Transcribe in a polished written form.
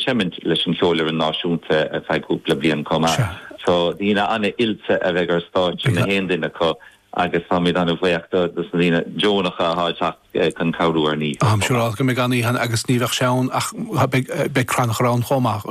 sement leis an cheolar an náisiúnta a feúpla blian comá. So dína anna ilse a bheith ar stáit na héandina có agus samid an bhhéachta dus dína Jónacha háteach chun cabhrú ar ní. Am siúr go mé ganí han agus níbheh seán ach be crannach rán chomach